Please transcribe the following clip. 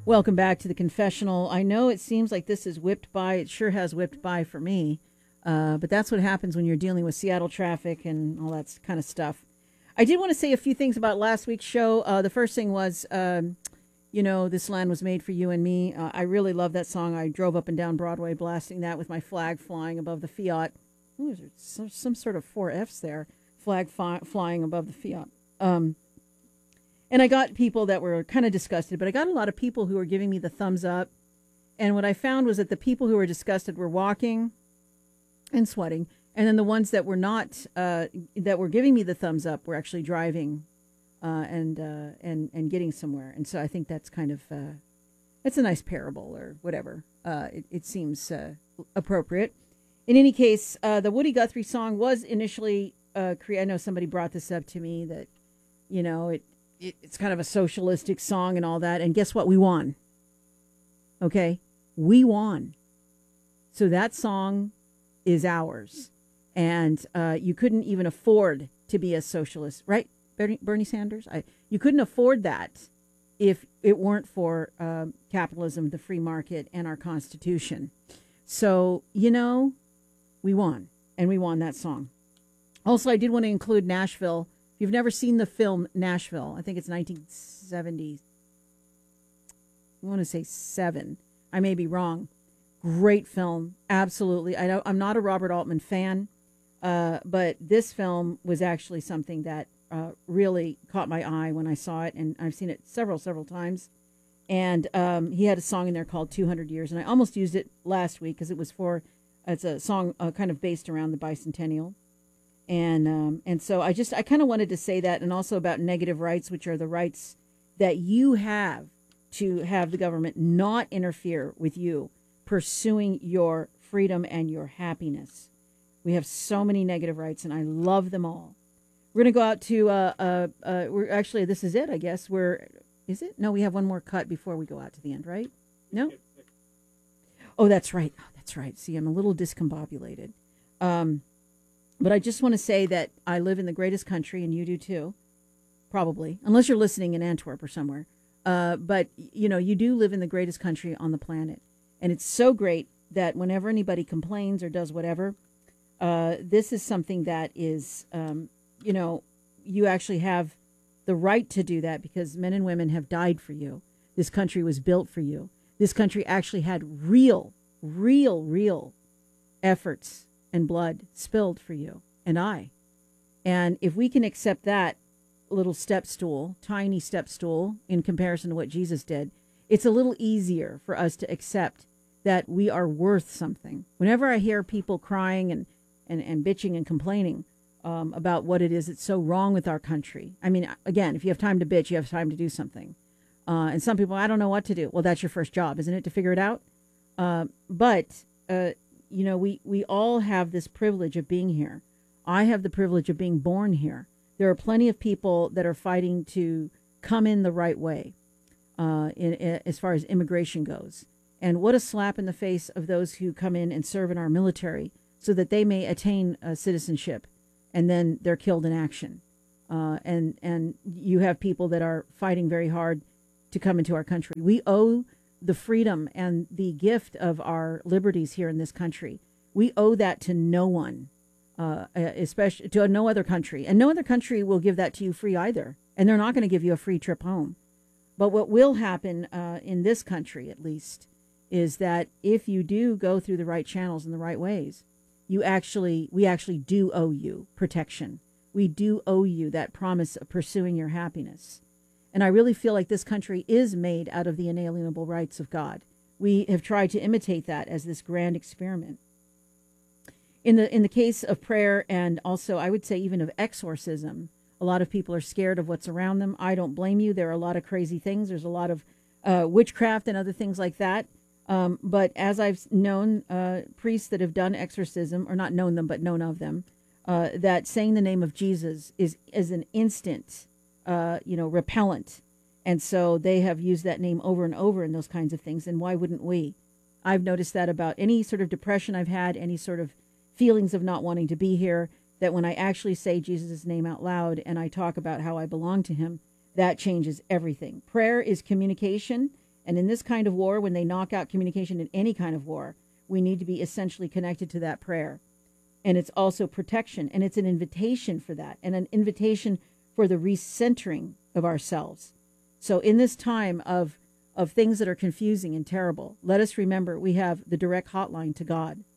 Welcome back to the confessional. I know it seems like this is whipped by. It sure has whipped by for me. But that's what happens when you're dealing with Seattle traffic and all that kind of stuff. I did want to say a few things about last week's show. The first thing was, This Land Was Made for You and Me. I really love that song. I drove up and down Broadway blasting that with my flag flying above the Fiat. Ooh, there's some sort of four Fs there. Flag flying above the Fiat. And I got people that were kind of disgusted, but I got a lot of people who were giving me the thumbs up. And what I found was that the people who were disgusted were walking and sweating. And then the ones that were not, that were giving me the thumbs up were actually driving and getting somewhere. And so I think that's kind of, it's a nice parable or whatever. It seems appropriate. In any case, the Woody Guthrie song was initially created. I know somebody brought this up to me that, it's kind of a socialistic song and all that. And guess what? We won. Okay? We won. So that song is ours. And you couldn't even afford to be a socialist, right, Bernie Sanders? You couldn't afford that if it weren't for capitalism, the free market, and our Constitution. So, we won. And we won that song. Also, I did want to include Nashville. If you've never seen the film Nashville, I think it's 1970. I want to say 7. I may be wrong. Great film. Absolutely. I'm not a Robert Altman fan, but this film was actually something that really caught my eye when I saw it, and I've seen it several times. And he had a song in there called 200 Years, and I almost used it last week because it's a song kind of based around the bicentennial. And so I kind of wanted to say that, and also about negative rights, which are the rights that you have to have the government not interfere with you pursuing your freedom and your happiness. We have so many negative rights, and I love them all. We're going to go out to, we're actually, this is it, I guess. Is it? No, we have one more cut before we go out to the end, right? No? Oh, that's right. See, I'm a little discombobulated. But I just want to say that I live in the greatest country, and you do too, probably, unless you're listening in Antwerp or somewhere. But, you do live in the greatest country on the planet. And it's so great that whenever anybody complains or does whatever, this is something that is, you actually have the right to do that because men and women have died for you. This country was built for you. This country actually had real efforts and blood spilled for you and I. And if we can accept that little tiny step stool in comparison to what Jesus did, it's a little easier for us to accept that we are worth something. Whenever I hear people crying and bitching and complaining about what it is that's so wrong with our country. I mean, again, if you have time to bitch, you have time to do something. And some people, I don't know what to do. Well, that's your first job, isn't it, to figure it out? But we all have this privilege of being here. I have the privilege of being born here. There are plenty of people that are fighting to come in the right way as far as immigration goes. And what a slap in the face of those who come in and serve in our military so that they may attain citizenship, and then they're killed in action. And you have people that are fighting very hard to come into our country. We owe the freedom and the gift of our liberties here in this country. We owe that to no one, especially to no other country. And no other country will give that to you free either. And they're not going to give you a free trip home. But what will happen in this country, at least, is that if you do go through the right channels in the right ways, we actually do owe you protection. We do owe you that promise of pursuing your happiness. And I really feel like this country is made out of the inalienable rights of God. We have tried to imitate that as this grand experiment. In the case of prayer, and also I would say even of exorcism, a lot of people are scared of what's around them. I don't blame you. There are a lot of crazy things. There's a lot of witchcraft and other things like that. But as I've known priests that have done exorcism, or not known them, but known of them, that saying the name of Jesus is an instant repellent. And so they have used that name over and over in those kinds of things. And why wouldn't we? I've noticed that about any sort of depression I've had, any sort of feelings of not wanting to be here, that when I actually say Jesus' name out loud and I talk about how I belong to him, that changes everything. Prayer is communication, And in this kind of war, when they knock out communication in any kind of war, we need to be essentially connected to that prayer. And it's also protection, and it's an invitation for that, and an invitation for the recentering of ourselves. So in this time of things that are confusing and terrible, let us remember we have the direct hotline to God.